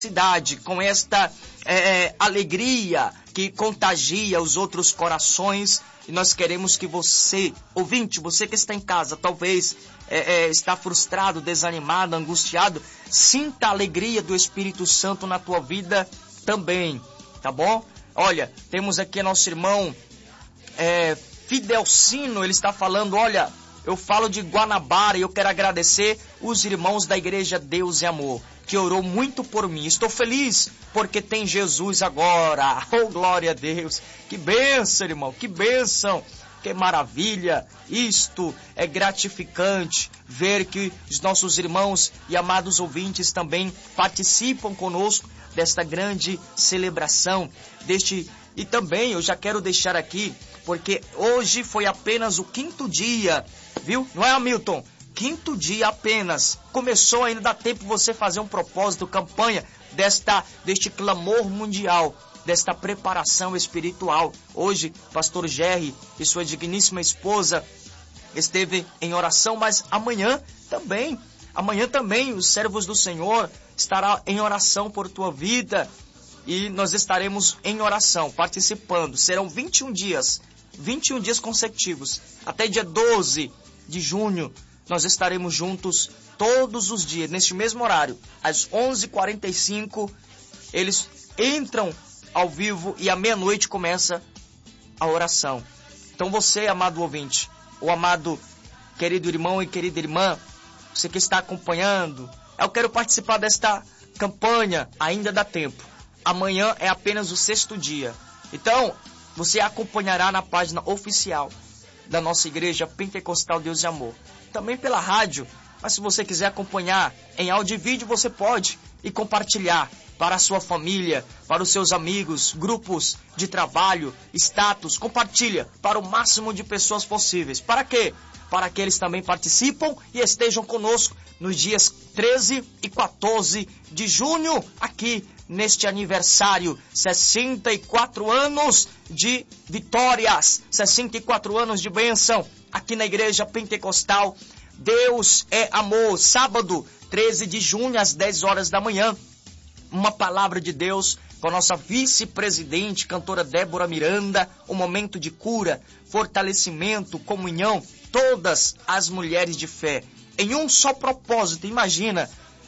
cidade, com esta alegria que contagia os outros corações. E nós queremos que você, ouvinte, você que está em casa, talvez está frustrado, desanimado, angustiado, sinta a alegria do Espírito Santo na tua vida também, tá bom? Olha, temos aqui nosso irmão Fidelcino, ele está falando, olha, eu falo de Guanabara e eu quero agradecer os irmãos da Igreja Deus e Amor, que orou muito por mim. Estou feliz porque tem Jesus agora. Oh, glória a Deus. Que bênção, irmão, que bênção. Que maravilha. Isto é gratificante ver que os nossos irmãos e amados ouvintes também participam conosco desta grande celebração. E também eu já quero deixar aqui, porque hoje foi apenas o 5º dia, viu? Não é, Hamilton? 5º dia apenas. Começou, ainda dá tempo você fazer um propósito, campanha deste clamor mundial, desta preparação espiritual. Hoje, pastor Jerry e sua digníssima esposa esteve em oração, mas amanhã também os servos do Senhor estará em oração por tua vida. E nós estaremos em oração, participando. Serão 21 dias consecutivos. Até dia 12 de junho, nós estaremos juntos todos os dias, neste mesmo horário. Às 11h45, eles entram ao vivo e à meia-noite começa a oração. Então você, amado ouvinte, ou amado querido irmão e querida irmã, você que está acompanhando, eu quero participar desta campanha, ainda dá tempo. Amanhã é apenas o 6º dia. Então, você acompanhará na página oficial da nossa Igreja Pentecostal Deus e Amor. Também pela rádio, mas se você quiser acompanhar em áudio e vídeo, você pode e compartilhar para a sua família, para os seus amigos, grupos de trabalho, status. Compartilha para o máximo de pessoas possíveis. Para quê? Para que eles também participam e estejam conosco nos dias 13 e 14 de junho, aqui neste aniversário, 64 anos de vitórias, 64 anos de bênção, aqui na Igreja Pentecostal Deus é Amor. Sábado, 13 de junho, às 10 horas da manhã, uma palavra de Deus com a nossa vice-presidente, cantora Débora Miranda, um momento de cura, fortalecimento, comunhão, todas as mulheres de fé, em um só propósito. Imagina,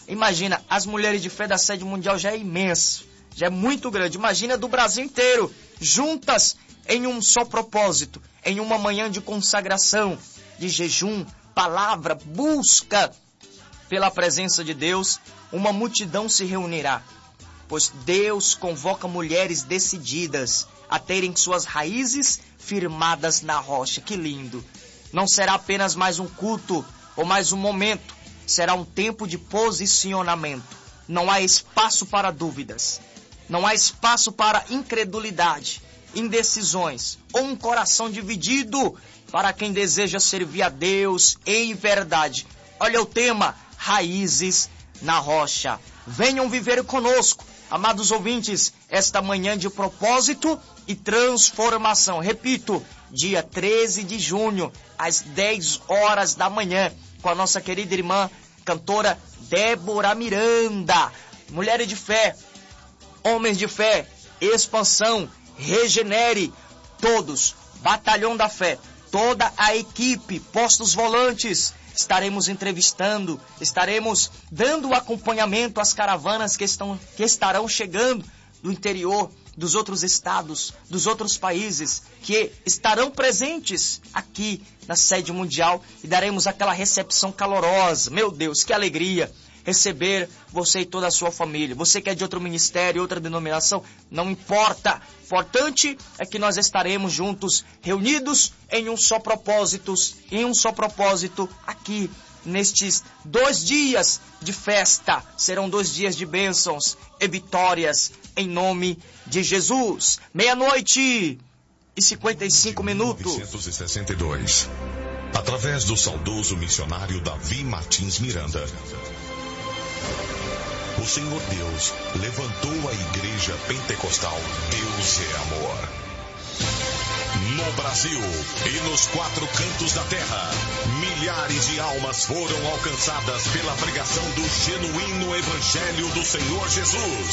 as mulheres de fé da sede mundial já é imenso, já é muito grande. Imagina do Brasil inteiro, juntas em um só propósito, em uma manhã de consagração, de jejum, palavra, busca pela presença de Deus. Uma multidão se reunirá, pois Deus convoca mulheres decididas a terem suas raízes firmadas na rocha. Que lindo! Não será apenas mais um culto ou mais um momento, será um tempo de posicionamento. Não há espaço para dúvidas, não há espaço para incredulidade, indecisões ou um coração dividido para quem deseja servir a Deus em verdade. Olha o tema, raízes na rocha. Venham viver conosco, amados ouvintes, esta manhã de propósito e transformação. Repito, dia 13 de junho, às 10 horas da manhã, com a nossa querida irmã, cantora Débora Miranda. Mulheres de fé, homens de fé, expansão, regenere, todos, batalhão da fé, toda a equipe, postos volantes, estaremos entrevistando, estaremos dando acompanhamento às caravanas que estarão chegando do interior, dos outros estados, dos outros países, que estarão presentes aqui na sede mundial, e daremos aquela recepção calorosa. Meu Deus, que alegria receber você e toda a sua família. Você que é de outro ministério, outra denominação, não importa. Importante é que nós estaremos juntos, reunidos em um só propósito, aqui nestes 2 dias de festa. Serão 2 dias de bênçãos e vitórias em nome de Jesus. 00:55. 1962, através do saudoso missionário Davi Martins Miranda, o Senhor Deus levantou a Igreja Pentecostal Deus é Amor. No Brasil e nos 4 cantos da terra, milhares de almas foram alcançadas pela pregação do genuíno Evangelho do Senhor Jesus.